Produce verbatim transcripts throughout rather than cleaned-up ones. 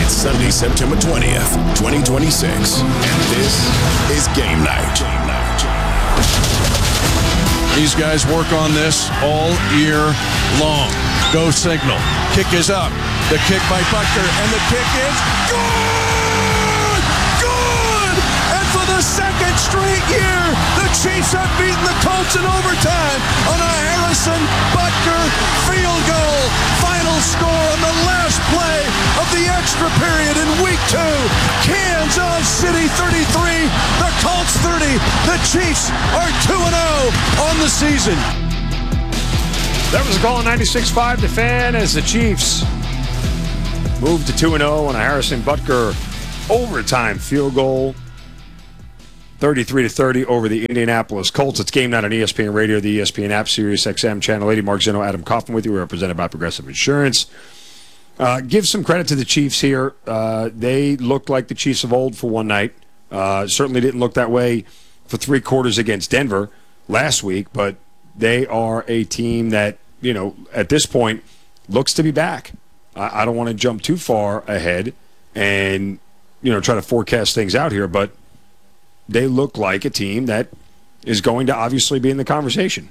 It's Sunday, September twentieth, twenty twenty-six, and this is Game Night. Game Night. These guys work on this all year long. Go signal. Kick is up. The kick by Butker, and the kick is good! Good! And for the second straight year, the Chiefs have beaten the Colts in overtime on a Harrison Butker field goal. Final score on the last play of the extra period in week two. Kansas City thirty-three, the Colts thirty. The Chiefs are two and oh on the season. That was a call on ninety-six point five The Fan as the Chiefs moved to two and oh on a Harrison Butker overtime field goal. thirty-three to thirty over the Indianapolis Colts. It's Game Night on E S P N Radio, the E S P N app, Sirius X M, Channel eighty. Mark Zeno, Adam Kaufman with you. We're represented by Progressive Insurance. Uh, give some credit to the Chiefs here. Uh, they looked like the Chiefs of old for one night. Uh, certainly didn't look that way for three quarters against Denver last week, but they are a team that, you know, at this point looks to be back. I, I don't want to jump too far ahead and, you know, try to forecast things out here, but they look like a team that is going to obviously be in the conversation.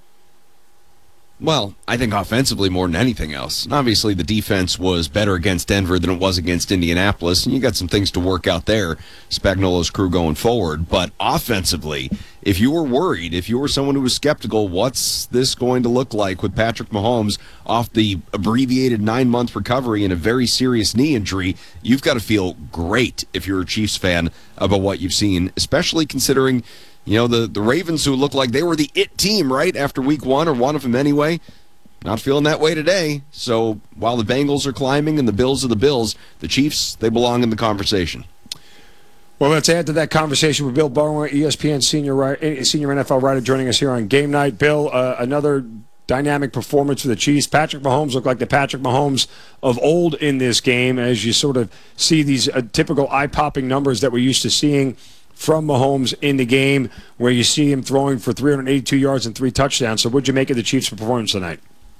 Well, I think offensively more than anything else. Obviously, the defense was better against Denver than it was against Indianapolis, and you got some things to work out there, Spagnuolo's crew going forward. But offensively, if you were worried, if you were someone who was skeptical, what's this going to look like with Patrick Mahomes off the abbreviated nine-month recovery and a very serious knee injury, you've got to feel great if you're a Chiefs fan about what you've seen, especially considering, you know, the, the Ravens, who looked like they were the it team, right, after week one, or one of them anyway, not feeling that way today. So while the Bengals are climbing and the Bills are the Bills, the Chiefs, they belong in the conversation. Well, let's add to that conversation with Bill Barnwell, E S P N senior, senior N F L writer, joining us here on Game Night. Bill, uh, another dynamic performance for the Chiefs. Patrick Mahomes looked like the Patrick Mahomes of old in this game, as you sort of see these uh, typical eye-popping numbers that we're used to seeing from Mahomes in the game, where you see him throwing for three hundred eighty-two yards and three touchdowns. So what'd you make of the Chiefs' performance tonight?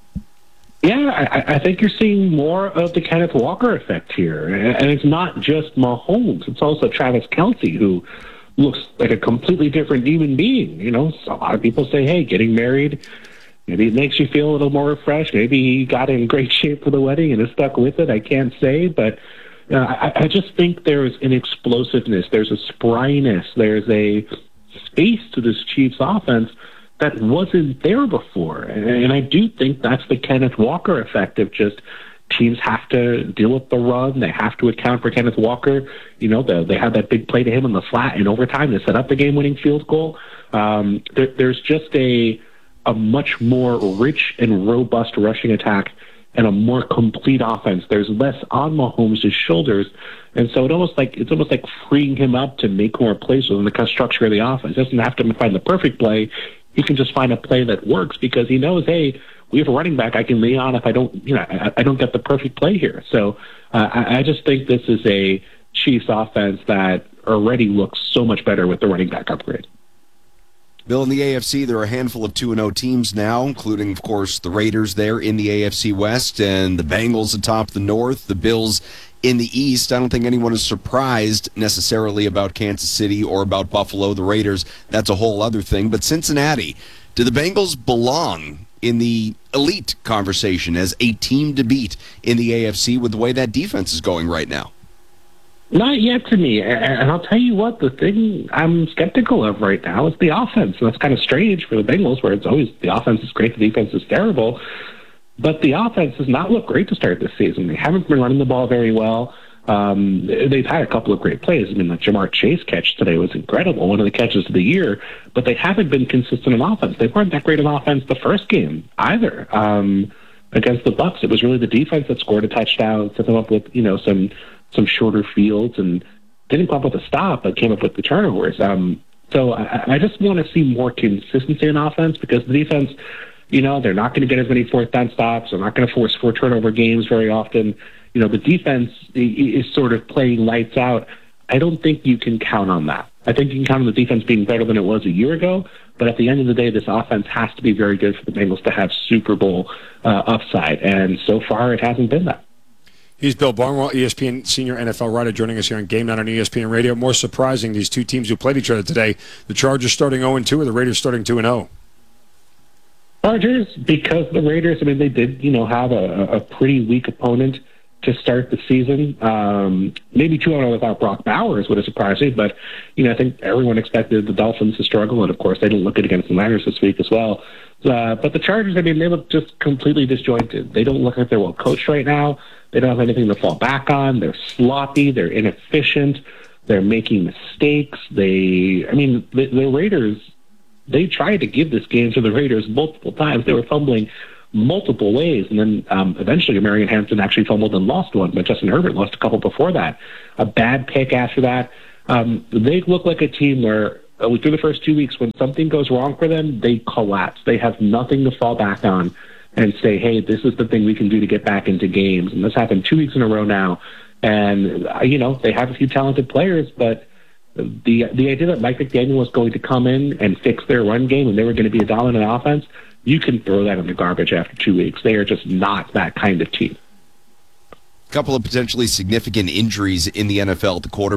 Yeah, I, I think you're seeing more of the Kenneth Walker effect here. And it's not just Mahomes. It's also Travis Kelce, who looks like a completely different human being. You know, so a lot of people say, hey, getting married, maybe it makes you feel a little more refreshed. Maybe he got in great shape for the wedding and is stuck with it. I can't say, but Uh, I, I just think there's an explosiveness, there's a spryness, there's a space to this Chiefs offense that wasn't there before. And, and I do think that's the Kenneth Walker effect of just teams have to deal with the run. They have to account for Kenneth Walker. You know, the, they had that big play to him in the flat in overtime to set up the game-winning field goal. Um, there, there's just a a much more rich and robust rushing attack and a more complete offense. There's less on Mahomes' shoulders, and so it almost like it's almost like freeing him up to make more plays within the structure of the offense. He doesn't have to find the perfect play. He can just find a play that works because he knows, hey, we have a running back I can lean on if I don't, you know, I, I don't get the perfect play here. So uh, I, I just think this is a Chiefs offense that already looks so much better with the running back upgrade. Bill, in the A F C, there are a handful of two and oh teams now, including, of course, the Raiders there in the A F C West and the Bengals atop the North, the Bills in the East. I don't think anyone is surprised necessarily about Kansas City or about Buffalo. The Raiders, that's a whole other thing. But Cincinnati, do the Bengals belong in the elite conversation as a team to beat in the A F C with the way that defense is going right now? Not yet to me. And I'll tell you what, the thing I'm skeptical of right now is the offense. And that's kind of strange for the Bengals, where it's always the offense is great, the defense is terrible. But the offense does not look great to start this season. They haven't been running the ball very well. Um, they've had a couple of great plays. I mean, the Jamar Chase catch today was incredible, one of the catches of the year. But they haven't been consistent in offense. They weren't that great in offense the first game either. Um, against the Bucks, it was really the defense that scored a touchdown, set them up with, you know, some some shorter fields, and didn't come up with a stop, but came up with the turnovers. Um, so I, I just want to see more consistency in offense, because the defense, you know, they're not going to get as many fourth down stops. They're not going to force four turnover games very often. You know, the defense is sort of playing lights out. I don't think you can count on that. I think you can count on the defense being better than it was a year ago, but at the end of the day, this offense has to be very good for the Bengals to have Super Bowl uh, upside, and so far it hasn't been that. He's Bill Barnwell, E S P N senior N F L writer, joining us here on Game Night on E S P N Radio. More surprising, these two teams who played each other today, the Chargers starting oh and two or the Raiders starting two and oh? Chargers, because the Raiders, I mean, they did, you know, have a, a pretty weak opponent to start the season. Um, maybe two and oh without Brock Bowers would have surprised me, but, you know, I think everyone expected the Dolphins to struggle, and, of course, they didn't look good against the Niners this week as well. Uh, but the Chargers, I mean, they look just completely disjointed. They don't look like they're well coached right now. They don't have anything to fall back on. They're sloppy. They're inefficient. They're making mistakes. They, I mean, the, the Raiders, they tried to give this game to the Raiders multiple times. They were fumbling multiple ways, and then um, eventually Marion Hampton actually fumbled and lost one, but Justin Herbert lost a couple before that. A bad pick after that. Um, they look like a team where uh, through the first two weeks, when something goes wrong for them, they collapse. They have nothing to fall back on and say, hey, this is the thing we can do to get back into games. And this happened two weeks in a row now. And, uh, you know, they have a few talented players, but the the idea that Mike McDaniel was going to come in and fix their run game and they were going to be a dominant offense, you can throw that in the garbage after two weeks. They are just not that kind of team. A couple of potentially significant injuries in the N F L at the quarterback